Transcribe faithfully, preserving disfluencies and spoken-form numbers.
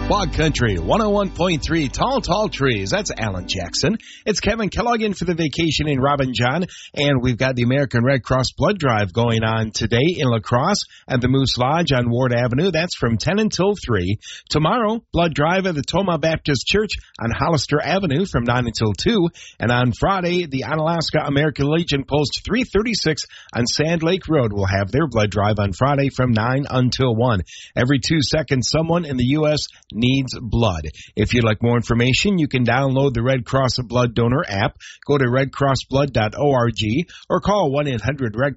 Bog Country, one oh one point three, Tall, Tall Trees. That's Alan Jackson. It's Kevin Kellogg in for the Vacation in Robin John, and we've got the American Red Cross Blood Drive going on today in La Crosse at the Moose Lodge on Ward Avenue. That's from ten until three. Tomorrow, Blood Drive at the Tomah Baptist Church on Hollister Avenue from nine until two. And on Friday, the Onalaska American Legion Post three thirty-six on Sand Lake Road will have their blood drive on Friday from nine until one. Every two seconds, someone in the U S needs blood. If you'd like more information, you can download the Red Cross Blood Donor app, go to red cross blood dot org, or call one eight hundred red